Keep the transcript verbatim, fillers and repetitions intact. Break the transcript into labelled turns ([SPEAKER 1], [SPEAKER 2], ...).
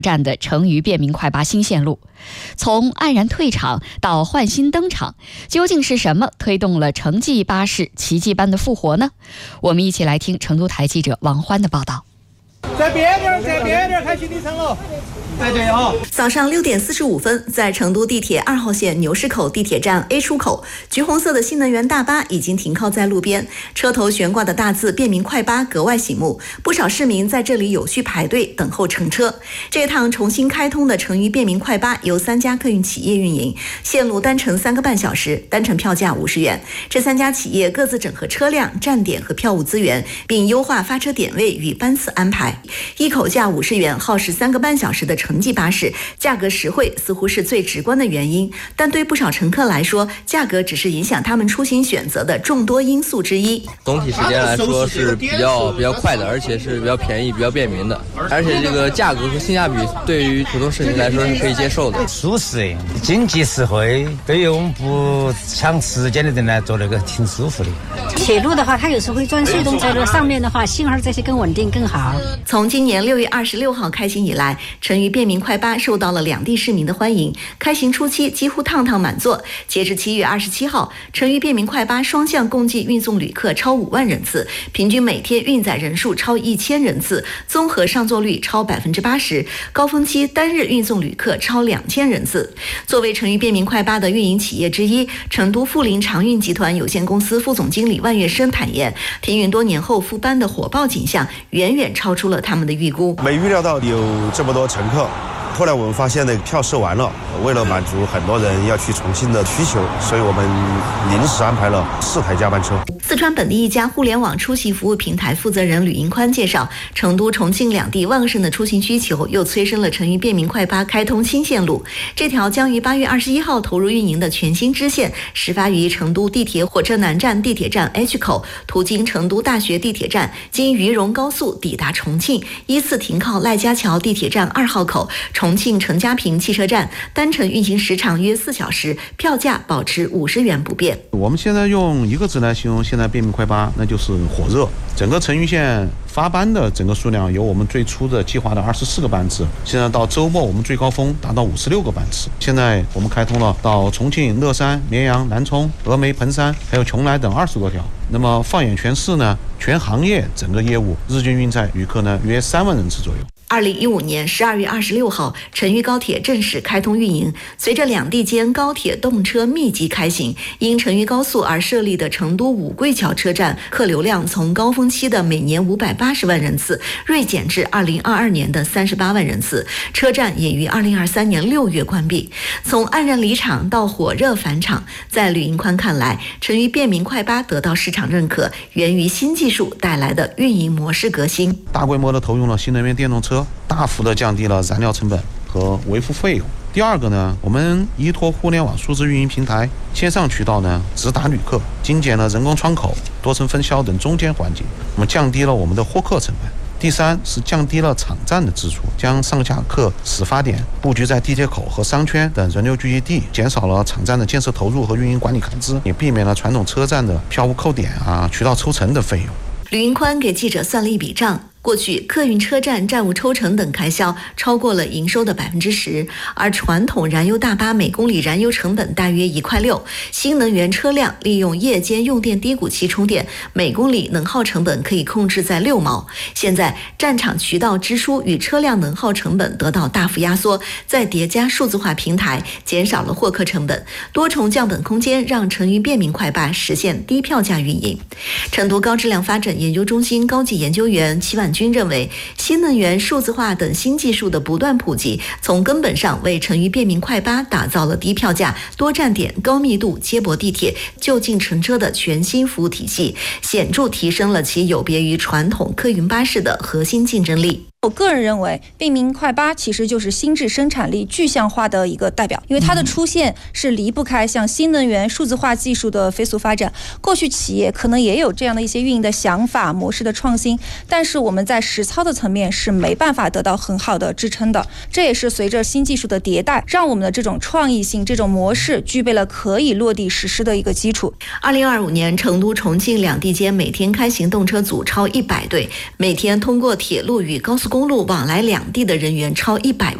[SPEAKER 1] 站的成渝便民快八新线路。从黯然退场到焕新登场，究竟是什么推动了城际巴士奇迹般的复活呢？我们一起来听成都台记者王欢的报道。
[SPEAKER 2] 再边点，再边点，开新里程了。再见啊！
[SPEAKER 3] 早上六点四十五分，在成都地铁二号线牛市口地铁站 A 出口，橘红色的新能源大巴已经停靠在路边，车头悬挂的大字“便民快八”格外醒目，不少市民在这里有序排队等候乘车。这趟重新开通的成渝便民快八由三家客运企业运营，线路单程三个半小时，单程票价五十元。这三家企业各自整合车辆、站点和票务资源，并优化发车点位与班次安排。一口价五十元，耗时三个半小时的城际巴士，价格实惠似乎是最直观的原因，但对不少乘客来说，价格只是影响他们出行选择的众多因素之一。
[SPEAKER 4] 总体时间来说是比较比较快的，而且是比较便宜、比较便民的，而且这个价格和性价比对于普通市民来说是可以接受的，
[SPEAKER 5] 舒适、经济实惠，对于我们不抢时间的人来做那个挺舒服的。
[SPEAKER 6] 铁路的话，它有时候会钻隧洞，在这上面的话，信号这些更稳定更好。
[SPEAKER 3] 从今年六月二十六号开行以来，成渝便民快八受到了两地市民的欢迎，开行初期几乎趟趟满座。截至七月二十七号，成渝便民快八双向共计运送旅客超五万人次，平均每天运载人数超一千人次，综合上座率超百分之八十，高峰期单日运送旅客超两千人次。作为成渝便民快八的运营企业之一，成都富临长运集团有限公司副总经理万月生坦言，停运多年后复班的火爆景象远远超出了他们的预估。
[SPEAKER 7] 没预料到有这么多乘客，后来我们发现呢，票售完了，为了满足很多人要去重庆的需求，所以我们临时安排了四台加班车。
[SPEAKER 3] 四川本地一家互联网出行服务平台负责人吕银宽介绍，成都、重庆两地旺盛的出行需求又催生了成渝便民快八开通新线路。这条将于八月二十一号投入运营的全新支线，始发于成都地铁火车南站地铁站 H 口，途经成都大学地铁站，经渝蓉高速抵达重庆，依次停靠赖家桥地铁站二号口、重庆陈家坪汽车站，单程运行时长约四小时，票价保持五十元不变。
[SPEAKER 8] 我们现在用一个字来形容现在便民快八，那就是火热。整个成渝线发班的整个数量由我们最初的计划的二十四个班次，现在到周末我们最高峰达到五十六个班次。现在我们开通了到重庆、乐山、绵阳、南充、峨眉、彭山还有邛崃等二十多条。那么放眼全市呢，全行业整个业务日均运载旅客呢约三万人次左右。
[SPEAKER 3] 二零一五年十二月二十六号，成渝高铁正式开通运营。随着两地间高铁动车密集开行，因成渝高速而设立的成都五桂桥车站客流量从高峰期的每年五百八十万人次锐减至二零二二年的三十八万人次，车站也于二零二三年六月关闭。从黯然离场到火热返场，在吕银宽看来，成渝便民快八得到市场认可，源于新技术带来的运营模式革新。
[SPEAKER 8] 大规模的投用了新能源电动车，大幅的降低了燃料成本和维护费用。第二个呢，我们依托互联网数字运营平台，线上渠道呢直达旅客，精简了人工窗口、多层分销等中间环节，我们降低了我们的获客成本。第三是降低了场站的支出，将上下客始发点布局在地铁口和商圈等人流聚集地，减少了场站的建设投入和运营管理开支，也避免了传统车站的票务扣点啊、渠道抽成的费用。
[SPEAKER 3] 吕银宽给记者算了一笔账，过去客运车站站务抽成等开销超过了营收的百分之十，而传统燃油大巴每公里燃油成本大约一块六，新能源车辆利用夜间用电低谷期充电，每公里能耗成本可以控制在六毛。现在站场渠道支出与车辆能耗成本得到大幅压缩，再叠加数字化平台，减少了获客成本，多重降本空间让成渝便民快八实现低票价运营。成都高质量发展研究中心高级研究员齐婉军认为，新能源、数字化等新技术的不断普及，从根本上为成渝便民快八打造了低票价、多站点、高密度接驳地铁、就近乘车的全新服务体系，显著提升了其有别于传统客运巴士的核心竞争力。
[SPEAKER 9] 我个人认为，便民快八其实就是新质生产力具象化的一个代表，因为它的出现是离不开像新能源、数字化技术的飞速发展。过去企业可能也有这样的一些运营的想法、模式的创新，但是我们在实操的层面是没办法得到很好的支撑的。这也是随着新技术的迭代，让我们的这种创意性、这种模式具备了可以落地实施的一个基础。
[SPEAKER 3] 二零二五年，成都、重庆两地间每天开行动车组超一百对，每天通过铁路与高速公路往来两地的人员超一百万。